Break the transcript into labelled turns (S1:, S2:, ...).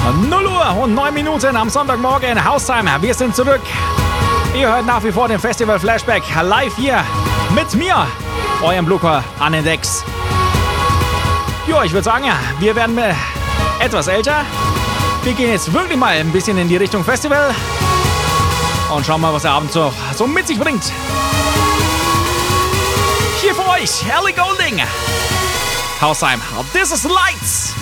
S1: 0 Uhr und 9 Minuten am Sonntagmorgen. Haustime, wir sind zurück. Ihr hört nach wie vor den Festival Flashback live hier mit mir, eurem Bluker an den Decks. Jo, ich würde sagen, wir werden etwas älter. Wir gehen jetzt wirklich mal ein bisschen in die Richtung Festival und schauen mal, was der Abend so mit sich bringt. Hier für euch, Ellie Goulding. Haustime, this is Lights.